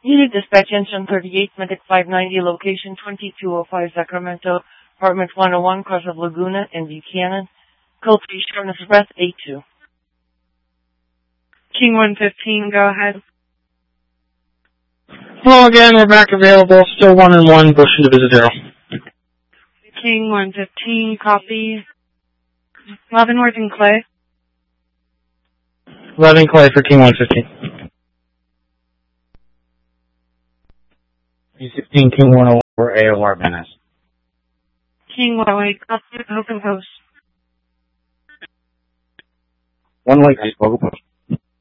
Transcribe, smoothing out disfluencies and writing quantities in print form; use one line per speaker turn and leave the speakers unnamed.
Unit dispatch engine 38, medic 590, location 2205 Sacramento, apartment 101, cross of Laguna and Buchanan. Code 3, shortness of breath, 82.
King 115, go ahead.
Hello again, we're back available. Still 1 and 1, pushing to visit 0.
King 115, copy. Leavenworth and Clay.
Leaven Clay for King 115.
P16, King 101 for AOR Venice.
King 108, copy, open post.
1 Lake, Post.